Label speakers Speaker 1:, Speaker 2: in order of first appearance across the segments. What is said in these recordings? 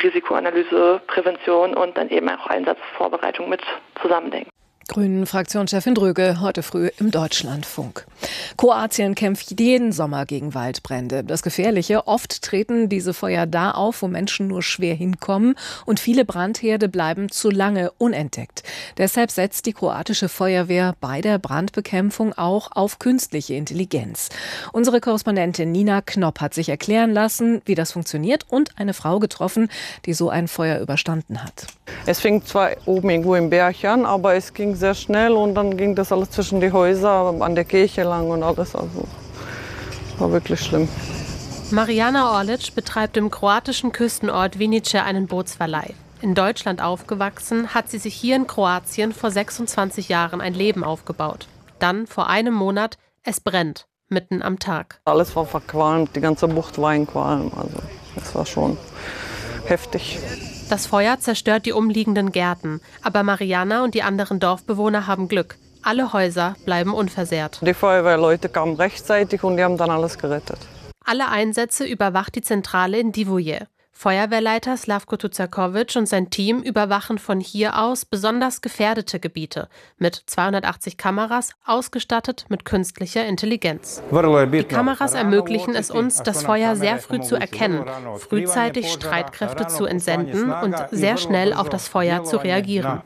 Speaker 1: Risikoanalyse, Prävention und dann eben auch Einsatzvorbereitung mit zusammendenken.
Speaker 2: Grünen-Fraktionschefin Dröge heute früh im Deutschlandfunk. Kroatien kämpft jeden Sommer gegen Waldbrände. Das Gefährliche: oft treten diese Feuer da auf, wo Menschen nur schwer hinkommen, und viele Brandherde bleiben zu lange unentdeckt. Deshalb setzt die kroatische Feuerwehr bei der Brandbekämpfung auch auf künstliche Intelligenz. Unsere Korrespondentin Nina Knopp hat sich erklären lassen, wie das funktioniert, und eine Frau getroffen, die so ein Feuer überstanden hat.
Speaker 3: Es fing zwar oben irgendwo im Berg an, aber es ging sehr schnell und dann ging das alles zwischen die Häuser, an der Kirche lang und alles. Also war wirklich schlimm.
Speaker 4: Marijana Orlic betreibt im kroatischen Küstenort Vinice einen Bootsverleih. In Deutschland aufgewachsen, hat sie sich hier in Kroatien vor 26 Jahren ein Leben aufgebaut. Dann, vor einem Monat, es brennt, mitten am Tag.
Speaker 3: Alles war verqualmt, die ganze Bucht war in Qualm. Also das war schon heftig.
Speaker 4: Das Feuer zerstört die umliegenden Gärten, aber Marijana und die anderen Dorfbewohner haben Glück. Alle Häuser bleiben unversehrt.
Speaker 3: Die Feuerwehrleute kamen rechtzeitig und die haben dann alles gerettet.
Speaker 4: Alle Einsätze überwacht die Zentrale in Divoje. Feuerwehrleiter Slavko Tucakovic und sein Team überwachen von hier aus besonders gefährdete Gebiete mit 280 Kameras, ausgestattet mit künstlicher Intelligenz. Die Kameras ermöglichen es uns, das Feuer sehr früh zu erkennen, frühzeitig Streitkräfte zu entsenden und sehr schnell auf das Feuer zu reagieren.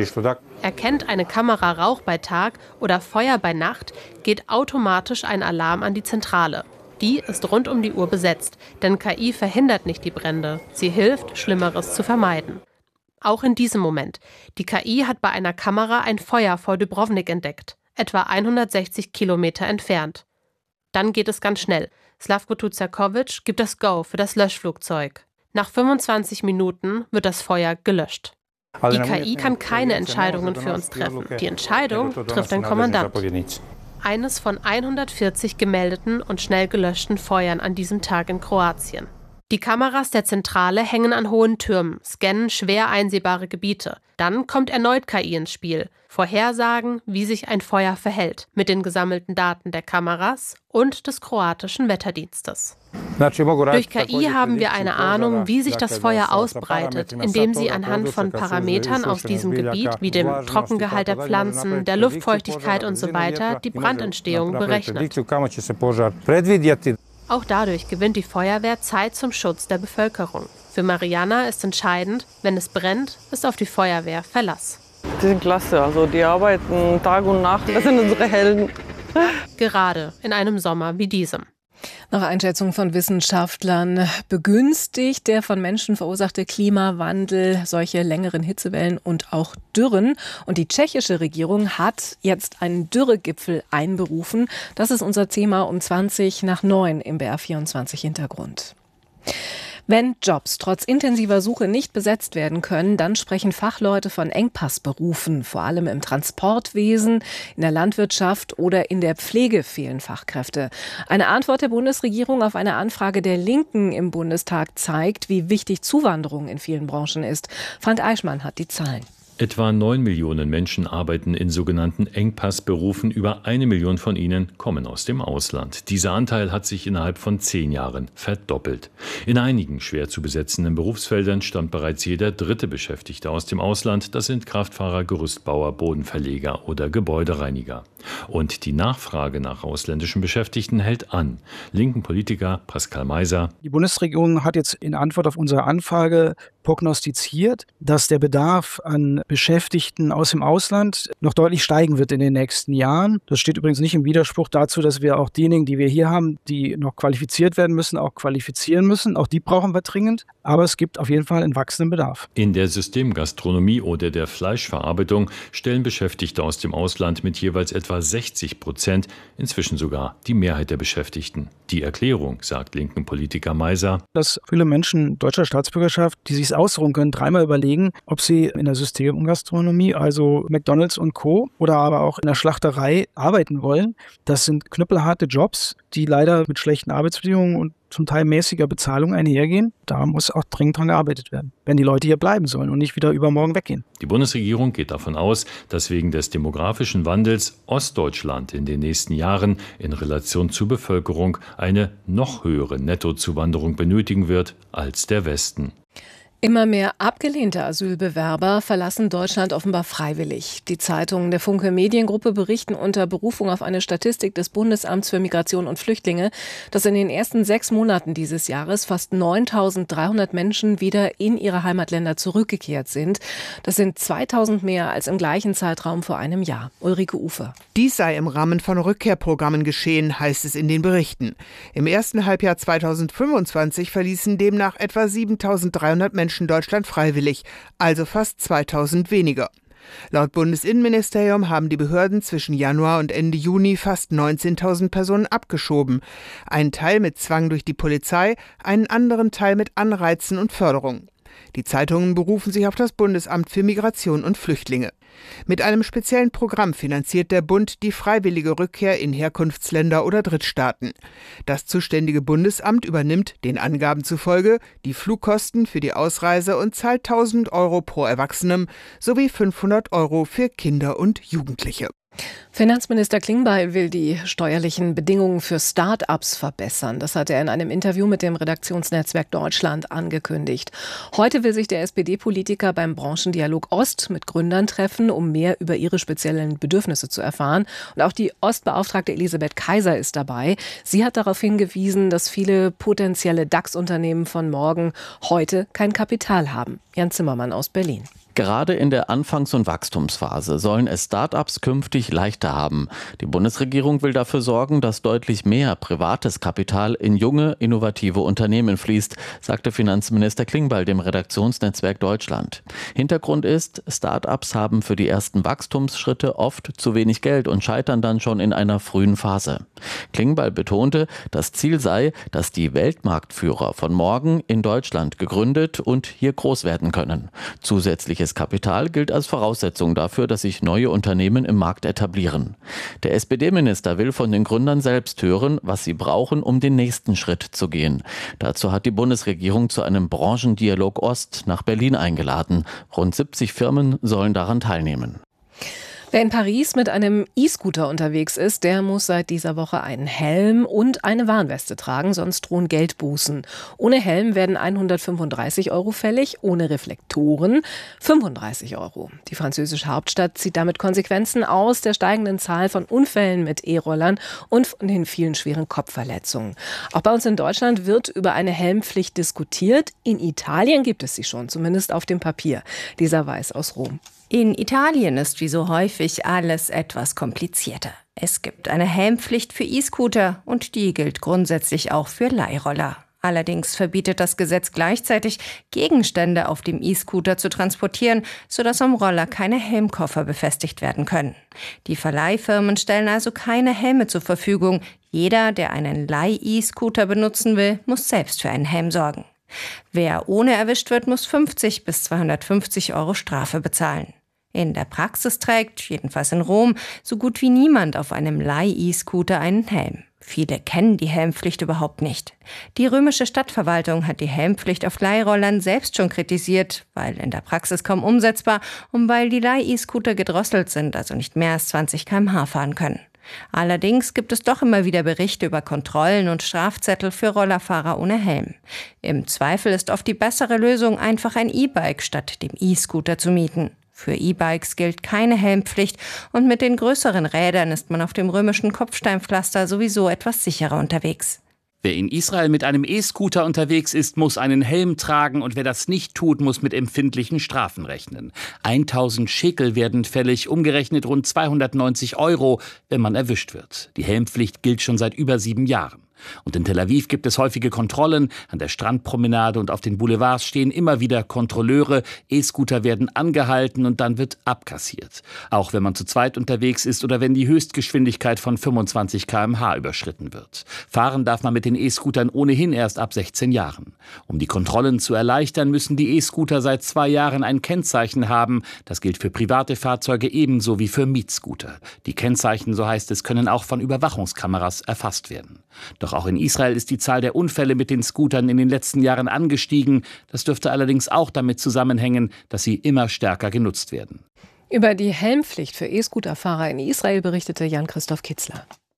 Speaker 4: Erkennt eine Kamera Rauch bei Tag oder Feuer bei Nacht, geht automatisch ein Alarm an die Zentrale. Die ist rund um die Uhr besetzt, denn KI verhindert nicht die Brände. Sie hilft, Schlimmeres zu vermeiden. Auch in diesem Moment. Die KI hat bei einer Kamera ein Feuer vor Dubrovnik entdeckt, etwa 160 Kilometer entfernt. Dann geht es ganz schnell. Slavko Tucakovic gibt das Go für das Löschflugzeug. Nach 25 Minuten wird das Feuer gelöscht. Die KI kann keine Entscheidungen für uns treffen. Die Entscheidung trifft ein Kommandant. Eines von 140 gemeldeten und schnell gelöschten Feuern an diesem Tag in Kroatien. Die Kameras der Zentrale hängen an hohen Türmen, scannen schwer einsehbare Gebiete. Dann kommt erneut KI ins Spiel. Vorhersagen, wie sich ein Feuer verhält, mit den gesammelten Daten der Kameras und des kroatischen Wetterdienstes. Durch KI haben wir eine Ahnung, wie sich das Feuer ausbreitet, indem sie anhand von Parametern aus diesem Gebiet, wie dem Trockengehalt der Pflanzen, der Luftfeuchtigkeit usw., die Brandentstehung berechnet. Auch dadurch gewinnt die Feuerwehr Zeit zum Schutz der Bevölkerung. Für Marijana ist entscheidend: wenn es brennt, ist auf die Feuerwehr Verlass.
Speaker 3: Die sind klasse, also die arbeiten Tag und Nacht, das sind unsere Helden.
Speaker 4: Gerade in einem Sommer wie diesem.
Speaker 2: Nach Einschätzung von Wissenschaftlern begünstigt der von Menschen verursachte Klimawandel solche längeren Hitzewellen und auch Dürren. Und die tschechische Regierung hat jetzt einen Dürregipfel einberufen. Das ist unser Thema um 20:09 im BR24 Hintergrund. Wenn Jobs trotz intensiver Suche nicht besetzt werden können, dann sprechen Fachleute von Engpassberufen. Vor allem im Transportwesen, in der Landwirtschaft oder in der Pflege fehlen Fachkräfte. Eine Antwort der Bundesregierung auf eine Anfrage der Linken im Bundestag zeigt, wie wichtig Zuwanderung in vielen Branchen ist. Frank Eichmann hat die Zahlen.
Speaker 5: Etwa 9 Millionen Menschen arbeiten in sogenannten Engpassberufen. Über 1 Million von ihnen kommen aus dem Ausland. Dieser Anteil hat sich innerhalb von 10 Jahren verdoppelt. In einigen schwer zu besetzenden Berufsfeldern stammt bereits jeder dritte Beschäftigte aus dem Ausland. Das sind Kraftfahrer, Gerüstbauer, Bodenverleger oder Gebäudereiniger. Und die Nachfrage nach ausländischen Beschäftigten hält an. Linken Politiker Pascal Meiser.
Speaker 6: Die Bundesregierung hat jetzt in Antwort auf unsere Anfrage prognostiziert, dass der Bedarf an Beschäftigten aus dem Ausland noch deutlich steigen wird in den nächsten Jahren. Das steht übrigens nicht im Widerspruch dazu, dass wir auch diejenigen, die wir hier haben, die noch qualifiziert werden müssen, auch qualifizieren müssen. Auch die brauchen wir dringend. Aber es gibt auf jeden Fall einen wachsenden Bedarf.
Speaker 5: In der Systemgastronomie oder der Fleischverarbeitung stellen Beschäftigte aus dem Ausland mit jeweils etwa 60%, inzwischen sogar die Mehrheit der Beschäftigten. Die Erklärung, sagt linken Politiker Meiser,
Speaker 6: dass viele Menschen deutscher Staatsbürgerschaft, die sich es ausruhen können, dreimal überlegen, ob sie in der Systemgastronomie, also McDonald's und Co. oder aber auch in der Schlachterei arbeiten wollen. Das sind knüppelharte Jobs, die leider mit schlechten Arbeitsbedingungen und zum Teil mäßiger Bezahlung einhergehen. Da muss auch dringend dran gearbeitet werden, wenn die Leute hier bleiben sollen und nicht wieder übermorgen weggehen.
Speaker 5: Die Bundesregierung geht davon aus, dass wegen des demografischen Wandels Ostdeutschland in den nächsten Jahren in Relation zur Bevölkerung eine noch höhere Nettozuwanderung benötigen wird als der Westen.
Speaker 2: Immer mehr abgelehnte Asylbewerber verlassen Deutschland offenbar freiwillig. Die Zeitungen der Funke Mediengruppe berichten unter Berufung auf eine Statistik des Bundesamts für Migration und Flüchtlinge, dass in den ersten 6 Monaten dieses Jahres fast 9.300 Menschen wieder in ihre Heimatländer zurückgekehrt sind. Das sind 2.000 mehr als im gleichen Zeitraum vor einem Jahr. Ulrike Ufer.
Speaker 7: Dies sei im Rahmen von Rückkehrprogrammen geschehen, heißt es in den Berichten. Im ersten Halbjahr 2025 verließen demnach etwa 7.300 Menschen Deutschland freiwillig, also fast 2.000 weniger. Laut Bundesinnenministerium haben die Behörden zwischen Januar und Ende Juni fast 19.000 Personen abgeschoben. Einen Teil mit Zwang durch die Polizei, einen anderen Teil mit Anreizen und Förderung. Die Zeitungen berufen sich auf das Bundesamt für Migration und Flüchtlinge. Mit einem speziellen Programm finanziert der Bund die freiwillige Rückkehr in Herkunftsländer oder Drittstaaten. Das zuständige Bundesamt übernimmt, den Angaben zufolge, die Flugkosten für die Ausreise und zahlt 1.000 € pro Erwachsenem sowie 500 € für Kinder und Jugendliche.
Speaker 2: Finanzminister Klingbeil will die steuerlichen Bedingungen für Start-ups verbessern. Das hat er in einem Interview mit dem Redaktionsnetzwerk Deutschland angekündigt. Heute will sich der SPD-Politiker beim Branchendialog Ost mit Gründern treffen, um mehr über ihre speziellen Bedürfnisse zu erfahren. Und auch die Ostbeauftragte Elisabeth Kaiser ist dabei. Sie hat darauf hingewiesen, dass viele potenzielle DAX-Unternehmen von morgen heute kein Kapital haben. Jan Zimmermann aus Berlin.
Speaker 8: Gerade in der Anfangs- und Wachstumsphase sollen es Start-ups künftig leichter haben. Die Bundesregierung will dafür sorgen, dass deutlich mehr privates Kapital in junge, innovative Unternehmen fließt, sagte Finanzminister Klingbeil dem Redaktionsnetzwerk Deutschland. Hintergrund ist, Start-ups haben für die ersten Wachstumsschritte oft zu wenig Geld und scheitern dann schon in einer frühen Phase. Klingbeil betonte, das Ziel sei, dass die Weltmarktführer von morgen in Deutschland gegründet und hier groß werden können. Zusätzliches Kapital gilt als Voraussetzung dafür, dass sich neue Unternehmen im Markt etablieren. Der SPD-Minister will von den Gründern selbst hören, was sie brauchen, um den nächsten Schritt zu gehen. Dazu hat die Bundesregierung zu einem Branchendialog Ost nach Berlin eingeladen. Rund 70 Firmen sollen daran teilnehmen.
Speaker 2: Wer in Paris mit einem E-Scooter unterwegs ist, der muss seit dieser Woche einen Helm und eine Warnweste tragen, sonst drohen Geldbußen. Ohne Helm werden 135 € fällig, ohne Reflektoren 35 €. Die französische Hauptstadt zieht damit Konsequenzen aus der steigenden Zahl von Unfällen mit E-Rollern und von den vielen schweren Kopfverletzungen. Auch bei uns in Deutschland wird über eine Helmpflicht diskutiert. In Italien gibt es sie schon, zumindest auf dem Papier. Lisa Weiß aus Rom.
Speaker 9: In Italien ist wie so häufig alles etwas komplizierter. Es gibt eine Helmpflicht für E-Scooter und die gilt grundsätzlich auch für Leihroller. Allerdings verbietet das Gesetz gleichzeitig, Gegenstände auf dem E-Scooter zu transportieren, sodass am Roller keine Helmkoffer befestigt werden können. Die Verleihfirmen stellen also keine Helme zur Verfügung. Jeder, der einen Leih-E-Scooter benutzen will, muss selbst für einen Helm sorgen. Wer ohne erwischt wird, muss 50 bis 250 € Strafe bezahlen. In der Praxis trägt, jedenfalls in Rom, so gut wie niemand auf einem Leih-E-Scooter einen Helm. Viele kennen die Helmpflicht überhaupt nicht. Die römische Stadtverwaltung hat die Helmpflicht auf Leihrollern selbst schon kritisiert, weil in der Praxis kaum umsetzbar und weil die Leih-E-Scooter gedrosselt sind, also nicht mehr als 20 km/h fahren können. Allerdings gibt es doch immer wieder Berichte über Kontrollen und Strafzettel für Rollerfahrer ohne Helm. Im Zweifel ist oft die bessere Lösung, einfach ein E-Bike statt dem E-Scooter zu mieten. Für E-Bikes gilt keine Helmpflicht und mit den größeren Rädern ist man auf dem römischen Kopfsteinpflaster sowieso etwas sicherer unterwegs.
Speaker 10: Wer in Israel mit einem E-Scooter unterwegs ist, muss einen Helm tragen und wer das nicht tut, muss mit empfindlichen Strafen rechnen. 1.000 Schekel werden fällig, umgerechnet rund 290 €, wenn man erwischt wird. Die Helmpflicht gilt schon seit über 7 Jahren. Und in Tel Aviv gibt es häufige Kontrollen. An der Strandpromenade und auf den Boulevards stehen immer wieder Kontrolleure. E-Scooter werden angehalten und dann wird abkassiert. Auch wenn man zu zweit unterwegs ist oder wenn die Höchstgeschwindigkeit von 25 km/h überschritten wird. Fahren darf man mit den E-Scootern ohnehin erst ab 16 Jahren. Um die Kontrollen zu erleichtern, müssen die E-Scooter seit 2 Jahren ein Kennzeichen haben. Das gilt für private Fahrzeuge ebenso wie für Mietscooter. Die Kennzeichen, so heißt es, können auch von Überwachungskameras erfasst werden. Doch auch in Israel ist die Zahl der Unfälle mit den Scootern in den letzten Jahren angestiegen. Das dürfte allerdings auch damit zusammenhängen, dass sie immer stärker genutzt werden.
Speaker 2: Über die Helmpflicht für E-Scooterfahrer in Israel berichtete Jan-Christoph Kitzler.